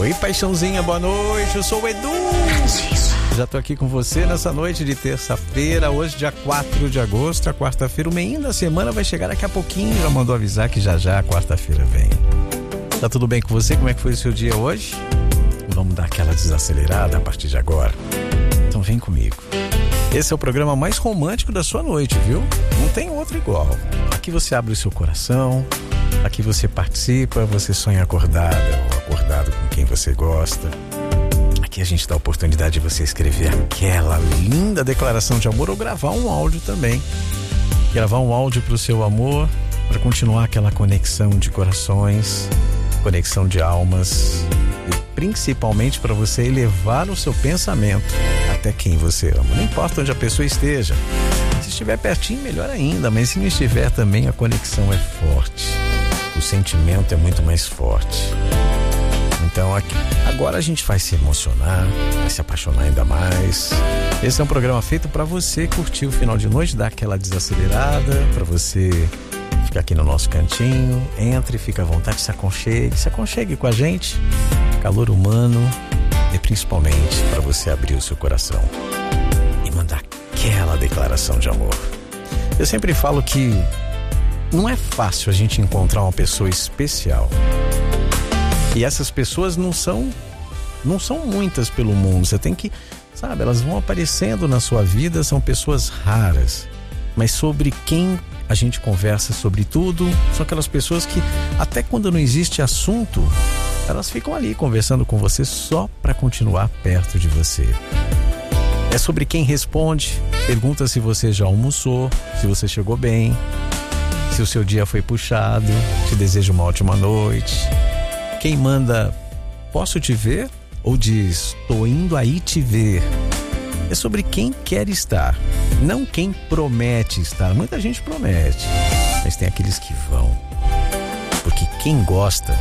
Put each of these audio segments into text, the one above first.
Oi, paixãozinha, boa noite, eu sou o Edu. Já tô aqui com você nessa noite de terça-feira, hoje dia 4 de agosto, a quarta-feira, o meio da semana vai chegar daqui a pouquinho, já mandou avisar que já a quarta-feira vem. Tá tudo bem com você? Como é que foi o seu dia hoje? Vamos dar aquela desacelerada a partir de agora. Então vem comigo. Esse é o programa mais romântico da sua noite, viu? Não tem outro igual. Aqui você abre o seu coração, aqui você participa, você sonha acordada ou acordado com quem você gosta. Aqui a gente dá a oportunidade de você escrever aquela linda declaração de amor ou gravar um áudio também. Gravar um áudio para o seu amor, para continuar aquela conexão de corações, conexão de almas e principalmente para você elevar o seu pensamento até quem você ama. Não importa onde a pessoa esteja. Se estiver pertinho, melhor ainda, mas se não estiver também, a conexão é forte. O sentimento é muito mais forte. Então agora a gente vai se emocionar, vai se apaixonar ainda mais. Esse é um programa feito para você curtir o final de noite, dar aquela desacelerada, para você ficar aqui no nosso cantinho, entre, fica à vontade, se aconchegue com a gente. Calor humano e principalmente para você abrir o seu coração e mandar aquela declaração de amor. Eu sempre falo que não é fácil a gente encontrar uma pessoa especial. E essas pessoas não são muitas pelo mundo. Você tem que, sabe, elas vão aparecendo na sua vida, são pessoas raras. Mas sobre quem a gente conversa sobre tudo, são aquelas pessoas que até quando não existe assunto, elas ficam ali conversando com você só para continuar perto de você. É sobre quem responde, pergunta se você já almoçou, se você chegou bem, se o seu dia foi puxado, te deseja uma ótima noite. Quem manda, posso te ver? Ou diz, tô indo aí te ver. É sobre quem quer estar, não quem promete estar. Muita gente promete, mas tem aqueles que vão. Porque quem gosta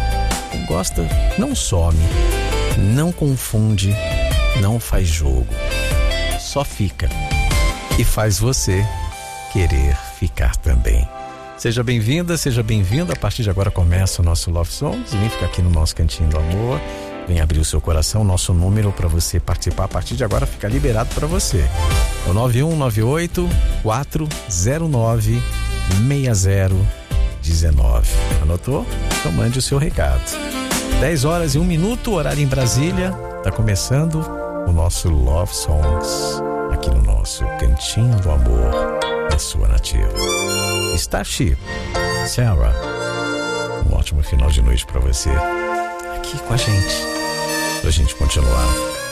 não some, não confunde, não faz jogo. Só fica e faz você querer ficar também. Seja bem-vinda, seja bem-vindo. A partir de agora começa o nosso Love Songs. Vem ficar aqui no nosso cantinho do amor. Vem abrir o seu coração. Nosso número para você participar a partir de agora fica liberado para você. É o 9198-409-6019. Anotou? Então mande o seu recado. 10 horas e 1 minuto, horário em Brasília. Tá começando o nosso Love Songs aqui no nosso cantinho do amor da sua nativa. Starship, Sarah, um ótimo final de noite pra você aqui com a gente, pra gente continuar.